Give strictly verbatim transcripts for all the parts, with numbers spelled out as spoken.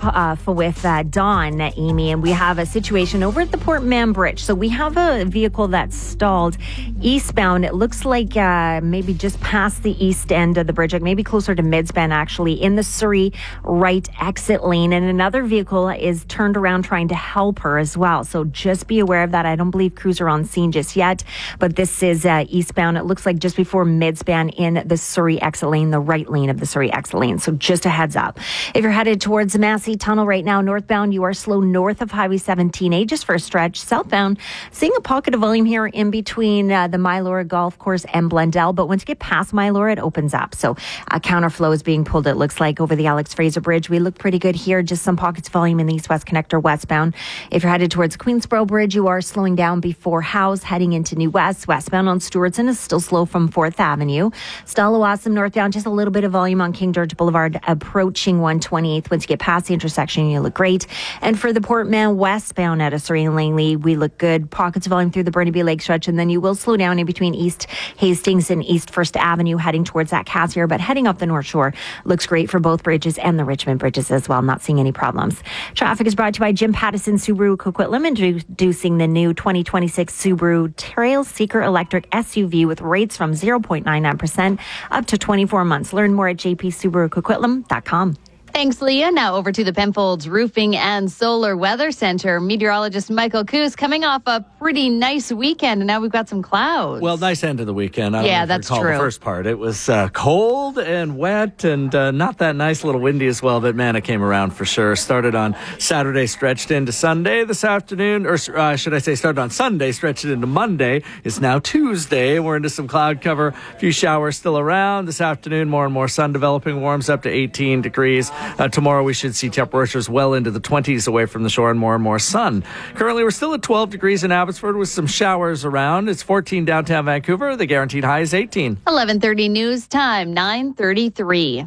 off with uh, Dawn, Amy, and we have a situation over at the Port Mann Bridge. So we have a vehicle that's stalled eastbound. It looks like uh, maybe just past the east end of the bridge, like maybe closer to Midspan, actually, in the Surrey right exit lane. And another vehicle is turned around trying to help her as well. So just be aware of that. I don't believe crews are on scene just yet, but this is uh, eastbound. It looks like just before Midspan in the Surrey exit lane, the right lane of the Surrey exit lane. So just a heads up. If you're headed towards the Massey Tunnel right now, northbound, you are slow north of Highway seventeen A just for a stretch. Southbound, seeing a pocket of volume here in between uh, the Mylora Golf Course and Blundell. But once you get past Mylora, it opens up. So a counterflow is being pulled, it looks like, over the Alex Fraser Bridge. We look pretty good here. Just some pockets of volume in the east-west connector westbound. If you're headed towards Queensboro Bridge, you are slowing down before House, heading into New West. Westbound on Stewartson is still slow from fourth Avenue. Stella Wasam northbound, just a little bit of volume on King George Boulevard approaching one twenty-eighth. Once you get past the intersection, you look great. And for the Port Mann westbound at a Surrey and Langley, we look good. Pockets of volume through the Burnaby Lake stretch, and then you will slow down in between East Hastings and East First Avenue heading towards that Cassier. But heading up the North Shore looks great for both bridges and the Richmond bridges as well. Not seeing any problems. Traffic is brought to you by Jim Pattison Subaru Coquitlam, introducing the new twenty twenty-six Subaru Trail Seeker electric S U V with rates from zero point nine nine percent up to twenty-four months. Learn more at j p subaru coquitlam dot com. Thanks, Leah. Now over to the Penfolds Roofing and Solar Weather Center. Meteorologist Michael Coos coming off a pretty nice weekend, and now we've got some clouds. Well, nice end of the weekend. I don't yeah, know if that's you recall true. The first part, it was uh, cold and wet and uh, not that nice, a little windy as well, but man, it came around for sure. Started on Saturday, stretched into Sunday this afternoon, or uh, should I say started on Sunday, stretched into Monday. It's now Tuesday. We're into some cloud cover, a few showers still around. This afternoon, more and more sun developing, warms up to eighteen degrees. Uh, tomorrow, we should see temperatures well into the twenties away from the shore and more and more sun. Currently, we're still at twelve degrees in Abbotsford with some showers around. It's fourteen downtown Vancouver. The guaranteed high is eighteen. eleven thirty news time, nine thirty-three.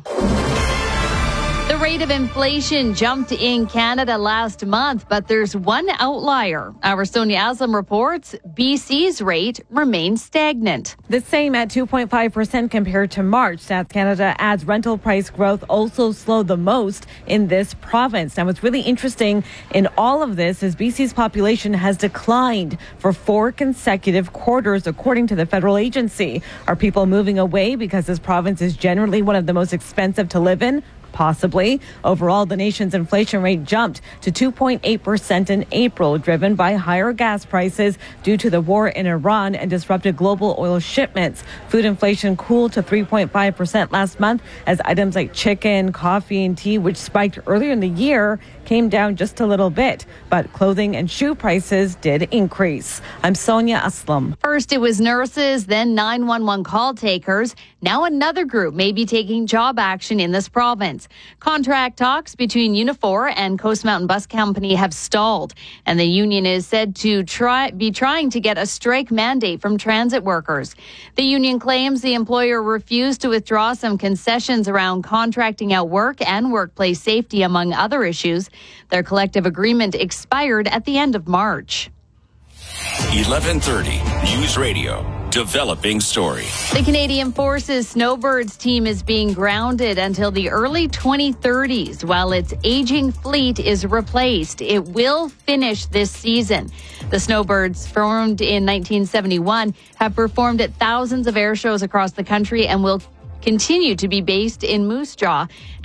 The rate of inflation jumped in Canada last month, but there's one outlier. Our Sonia Aslam reports B C's rate remains stagnant. The same at two point five percent compared to March. Stats Canada adds rental price growth also slowed the most in this province. Now, what's really interesting in all of this is B C's population has declined for four consecutive quarters, according to the federal agency. Are people moving away because this province is generally one of the most expensive to live in? Possibly. Overall, the nation's inflation rate jumped to two point eight percent in April, driven by higher gas prices due to the war in Iran and disrupted global oil shipments. Food inflation cooled to three point five percent last month as items like chicken, coffee, and tea, which spiked earlier in the year, came down just a little bit. But clothing and shoe prices did increase. I'm Sonia Aslam. First, it was nurses, then nine one one call takers. Now another group may be taking job action in this province. Contract talks between Unifor and Coast Mountain Bus Company have stalled, and the union is said to try be trying to get a strike mandate from transit workers. The union claims the employer refused to withdraw some concessions around contracting out work and workplace safety, among other issues. Their collective agreement expired at the end of March. eleven thirty News Radio. Developing story. The Canadian Forces Snowbirds team is being grounded until the early twenty thirties while its aging fleet is replaced. It will finish this season. The Snowbirds, formed in nineteen seventy-one, have performed at thousands of air shows across the country and will continue to be based in Moose Jaw.